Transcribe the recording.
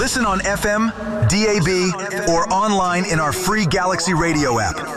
Listen on FM, DAB, or online in our free Galaxy Radio app.